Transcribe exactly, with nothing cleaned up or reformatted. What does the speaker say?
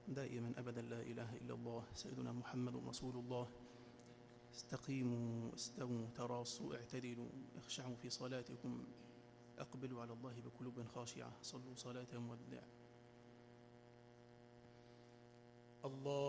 دائما أبدا لا إله إلا الله سيدنا محمد رسول الله. استقيموا استووا تراصوا اعتدلوا اخشعوا في صلاتكم أقبلوا على الله بقلوب خاشعة صلوا صلاة مودع. الله